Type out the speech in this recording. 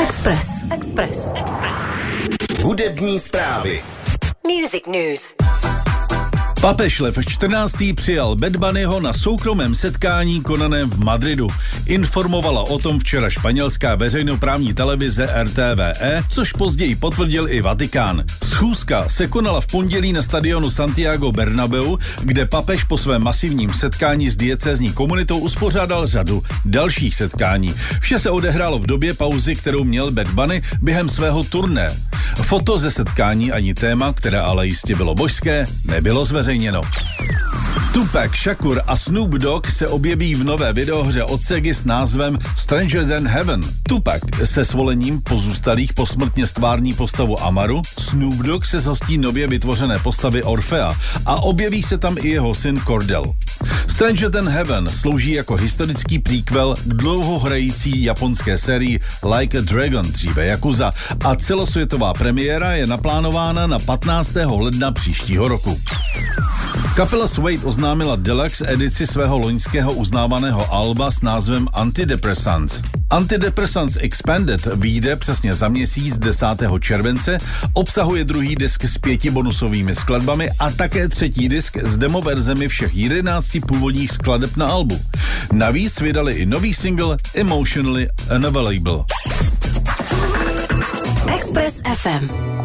Express. Hudební zprávy. Music News. Papež Lev XIV. Přijal Bad Bunnyho na soukromém setkání konaném v Madridu. Informovala o tom včera španělská veřejnoprávní televize RTVE, což později potvrdil i Vatikán. Schůzka se konala v pondělí na stadionu Santiago Bernabéu, kde papež po svém masivním setkání s diecézní komunitou uspořádal řadu dalších setkání. Vše se odehrálo v době pauzy, kterou měl Bad Bunny během svého turné. Foto ze setkání ani téma, které ale jistě bylo božské, nebylo zveřejněno. Tupac Shakur a Snoop Dogg se objeví v nové videohře od Segy s názvem Stranger Than Heaven. Tupac se svolením pozůstalých posmrtně stvární postavu Amaru, Snoop Dogg se zhostí nově vytvořené postavy Orfea a objeví se tam i jeho syn Cordell. Stranger Than Heaven slouží jako historický prequel k dlouhohrající japonské sérii Like a Dragon, dříve Yakuza, a celosvětová premiéra je naplánována na 15. ledna příštího roku. Kapela Suede oznámila deluxe edici svého loňského uznávaného alba s názvem Antidepressants. Antidepressants Expanded vyjde přesně za měsíc 10. července, obsahuje druhý disk s 5 bonusovými skladbami a také třetí disk s demoverzemi všech 11 původních skladeb na albu. Navíc vydali i nový single Emotionally Unavailable. Express FM.